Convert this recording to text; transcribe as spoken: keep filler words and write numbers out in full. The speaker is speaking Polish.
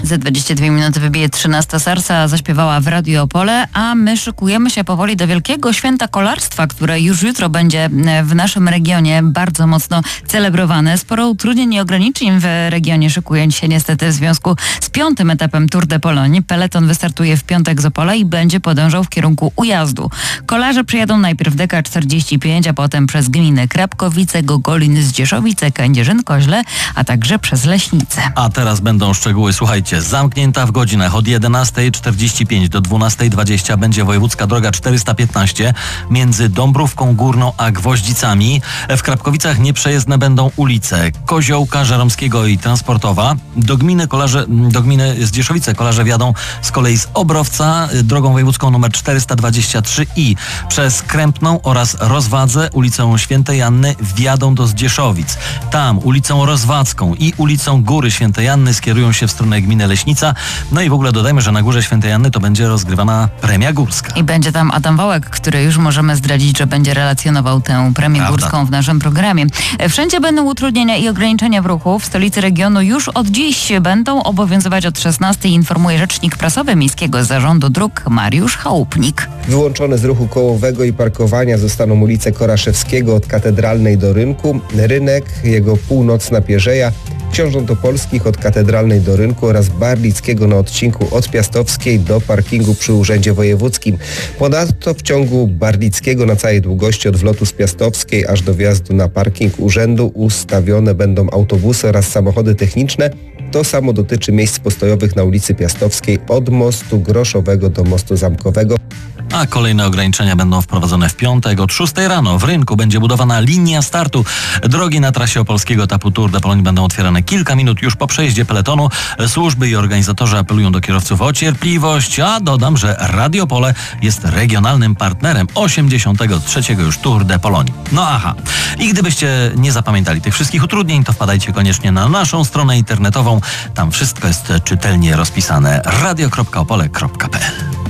Za dwadzieścia dwie minuty wybije trzynasta. Sarsa zaśpiewała w Radiu Opole, a my szykujemy się powoli do wielkiego święta kolarstwa, które już jutro będzie w naszym regionie bardzo mocno celebrowane. Sporo utrudnień i ograniczeń w regionie szykuje się niestety w związku z piątym etapem Tour de Pologne. Peleton wystartuje w piątek z Opola i będzie podążał w kierunku Ujazdu. Kolarze przyjadą najpierw D K czterdzieści pięć, a potem przez gminy Krapkowice, Gogolin, Zdzieszowice, Kędzierzyn, Koźle, a także przez Leśnice. A teraz będą szczegóły. Słuchajcie, zamknięta w godzinach od jedenastej czterdzieści pięć do dwunastej dwadzieścia będzie wojewódzka droga czterysta piętnaście między Dąbrówką Górną a Gwoździcami. W Krapkowicach nieprzejezdne będą ulice Koziołka, Żeromskiego i Transportowa. Do gminy, kolarze, do gminy Zdzieszowice kolarze wjadą z kolei z Obrowca drogą wojewódzką nr czterysta dwadzieścia trzy i przez Krępną oraz Rozwadze, ulicą Świętej Anny wjadą do Zdzieszowic. Tam ulicą Rozwadzką i ulicą Góry Świętej Anny skierują się w stronę gminy Leśnica. No i w ogóle dodajmy, że na Górze Świętej Anny to będzie rozgrywana premia górska. I będzie tam Adam Wałek, który już możemy zdradzić, że będzie relacjonował tę premię Prawda. górską w naszym programie. Wszędzie będą utrudnienia i ograniczenia w ruchu. W stolicy regionu już od dziś będą obowiązywać od szesnastej, informuje rzecznik prasowy Miejskiego Zarządu Dróg Mariusz Chałupnik. Wyłączone z ruchu kołowego i parkowania zostaną ulice Koraszewskiego od Katedralnej do Rynku, Rynek, jego północna Pierzeja, Książąt Opolskich od Katedralnej do Rynku oraz Barlickiego na odcinku od Piastowskiej do parkingu przy Urzędzie Wojewódzkim. Ponadto w ciągu Barlickiego na całej długości od wlotu z Piastowskiej aż do wjazdu na parking urzędu ustawione będą autobusy oraz samochody techniczne. To samo dotyczy miejsc postojowych na ulicy Piastowskiej od mostu Groszowego do mostu Zamkowego. A kolejne ograniczenia będą wprowadzone w piątek. Od szóstej rano w Rynku będzie budowana linia startu. Drogi na trasie opolskiego etapu Tour de Pologne będą otwierane kilka minut już po przejeździe peletonu. Służby i organizatorzy apelują do kierowców o cierpliwość, a dodam, że Radio Opole jest regionalnym partnerem osiemdziesiątego trzeciego już Tour de Pologne. No aha. I gdybyście nie zapamiętali tych wszystkich utrudnień, to wpadajcie koniecznie na naszą stronę internetową. Tam wszystko jest czytelnie rozpisane. radio kropka opole kropka p l